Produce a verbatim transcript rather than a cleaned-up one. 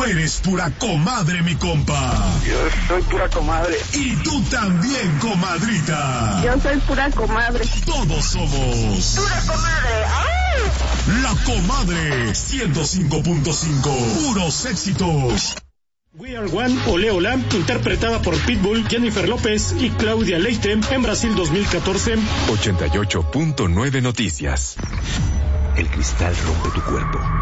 Tú eres pura comadre, mi compa. Yo soy pura comadre. Y tú también, comadrita. Yo soy pura comadre. Todos somos pura comadre. ¡Ay! La Comadre ciento cinco punto cinco. Puros éxitos. We Are One, Ole Ola, interpretada por Pitbull, Jennifer López y Claudia Leite en Brasil dos mil catorce. ochenta y ocho punto nueve Noticias. El cristal rompe tu cuerpo,